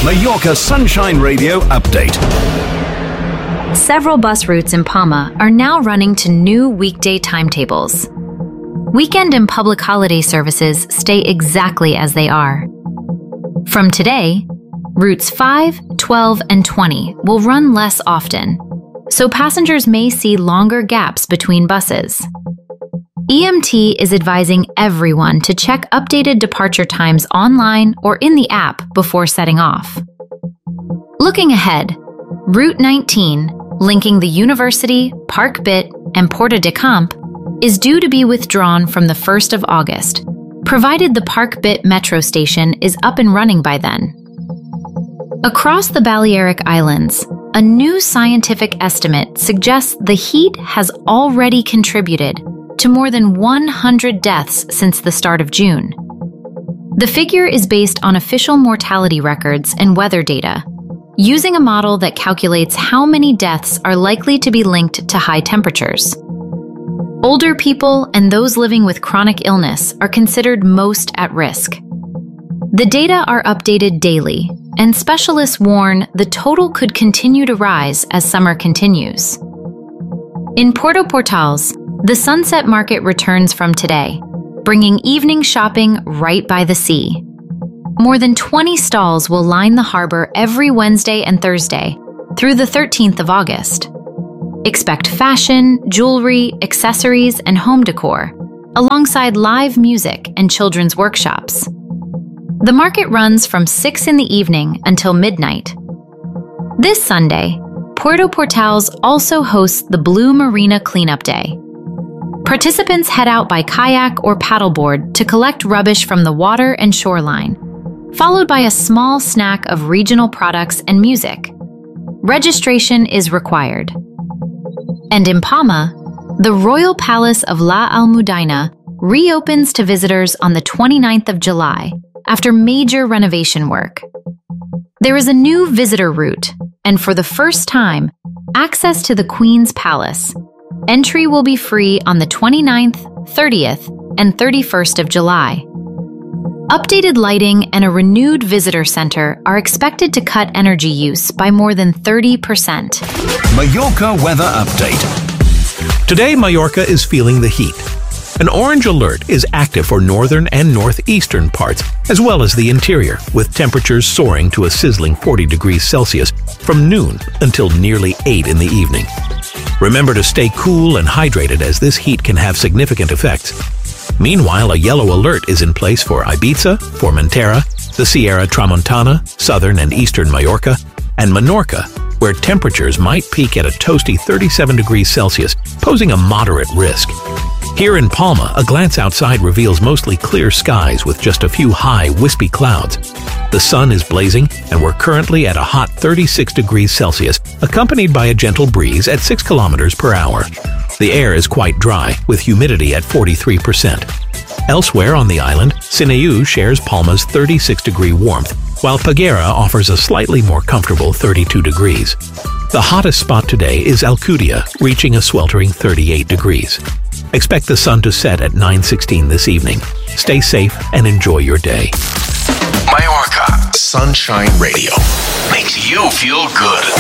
Mallorca Sunshine Radio update. Several bus routes in Palma are now running to new weekday timetables. Weekend and public holiday services stay exactly as they are. From today, routes 5, 12, and 20 will run less often, so passengers may see longer gaps between buses. EMT is advising everyone to check updated departure times online or in the app before setting off. Looking ahead, Route 19, linking the University, Parc Bit, and Porta de Camp, is due to be withdrawn from the 1st of August, provided the Parc Bit metro station is up and running by then. Across the Balearic Islands, a new scientific estimate suggests the heat has already contributed to more than 100 deaths since the start of June. The figure is based on official mortality records and weather data, using a model that calculates how many deaths are likely to be linked to high temperatures. Older people and those living with chronic illness are considered most at risk. The data are updated daily, and specialists warn the total could continue to rise as summer continues. In Puerto Portals, the Sunset Market returns from today, bringing evening shopping right by the sea. More than 20 stalls will line the harbor every Wednesday and Thursday through the 13th of August. Expect fashion, jewelry, accessories, and home decor, alongside live music and children's workshops. The market runs from 6 in the evening until midnight. This Sunday, Puerto Portals also hosts the Blue Marina Cleanup Day. Participants head out by kayak or paddleboard to collect rubbish from the water and shoreline, followed by a small snack of regional products and music. Registration is required. And in Palma, the Royal Palace of La Almudena reopens to visitors on the 29th of July after major renovation work. There is a new visitor route, and for the first time, access to the Queen's Palace. Entry will be free on the 29th, 30th, and 31st of July. Updated lighting and a renewed visitor center are expected to cut energy use by more than 30%. Mallorca weather update. Today, Mallorca is feeling the heat. An orange alert is active for northern and northeastern parts, as well as the interior, with temperatures soaring to a sizzling 40 degrees Celsius from noon until nearly 8 in the evening. Remember to stay cool and hydrated, as this heat can have significant effects. Meanwhile, a yellow alert is in place for Ibiza, Formentera, the Sierra Tramontana, southern and eastern Mallorca, and Menorca, where temperatures might peak at a toasty 37 degrees Celsius, posing a moderate risk. Here in Palma, a glance outside reveals mostly clear skies with just a few high, wispy clouds. The sun is blazing, and we're currently at a hot 36 degrees Celsius, accompanied by a gentle breeze at 6 kilometers per hour. The air is quite dry, with humidity at 43%. Elsewhere on the island, Sineu shares Palma's 36-degree warmth, while Peguera offers a slightly more comfortable 32 degrees. The hottest spot today is Alcudia, reaching a sweltering 38 degrees. Expect the sun to set at 9:16 this evening. Stay safe and enjoy your day. Mallorca Sunshine Radio makes you feel good.